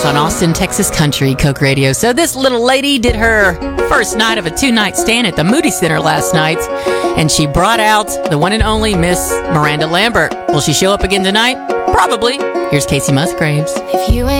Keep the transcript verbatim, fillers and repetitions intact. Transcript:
Flowers on Austin, Texas Country, Coke Radio. So this little lady did her first night of a two-night stand at the Moody Center last night, and she brought out the one and only Miss Miranda Lambert. Will she show up again tonight? Probably. Here's Casey Musgraves. If you ain't